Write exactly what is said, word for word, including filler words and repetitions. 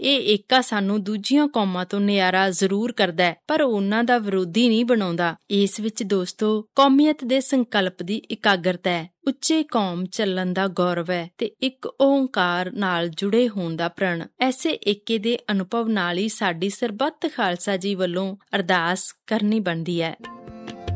ਇਹ ਏਕਾ ਸਾਨੂੰ ਦੂਜੀਆਂ ਕੌਮਾਂ ਤੋਂ ਨਿਆਰਾ ਜ਼ਰੂਰ ਕਰਦਾ ਹੈ, ਪਰ ਉਹਨਾਂ ਦਾ ਵਿਰੋਧੀ ਨਹੀਂ ਬਣਾਉਂਦਾ। ਇਸ ਵਿੱਚ ਦੋਸਤੋ ਕੌਮੀਅਤ ਦੇ ਸੰਕਲਪ ਦੀ ਇਕਾਗਰਤਾ ਹੈ, ਉੱਚੇ ਕੌਮ ਚੱਲਣ ਦਾ ਗੌਰਵ ਹੈ ਤੇ ਇੱਕ ਓਂਕਾਰ ਨਾਲ ਜੁੜੇ ਹੋਣ ਦਾ ਪ੍ਰਣ। ਐਸੇ ਏਕੇ ਦੇ ਅਨੁਭਵ ਨਾਲ ਹੀ ਸਾਡੀ ਸਰਬੱਤ ਖਾਲਸਾ ਜੀ ਵੱਲੋਂ ਅਰਦਾਸ ਕਰਨੀ ਬਣਦੀ ਹੈ।